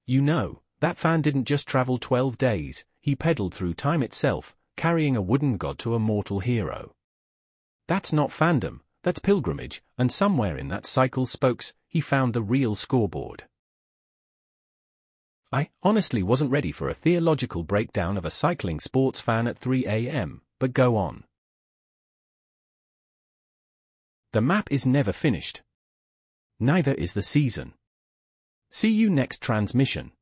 You know, that fan didn't just travel 12 days, he pedaled through time itself, carrying a wooden god to a mortal hero. That's not fandom, that's pilgrimage, and somewhere in that cycle's spokes, he found the real scoreboard. I honestly wasn't ready for a theological breakdown of a cycling sports fan at 3 a.m., but go on. The map is never finished. Neither is the season. See you next transmission.